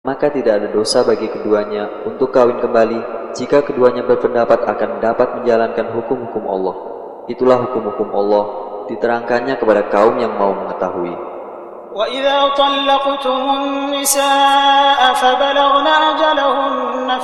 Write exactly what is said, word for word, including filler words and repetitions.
maka tidak ada dosa bagi keduanya untuk kawin kembali jika keduanya berpendapat akan dapat menjalankan hukum-hukum Allah. Itulah hukum-hukum Allah, diterangkannya kepada kaum yang mau mengetahui. وَإِذَا طَلَّقْتُمُ النِّسَاءَ فَبَلَغْنَ أَجَلَهُنَّ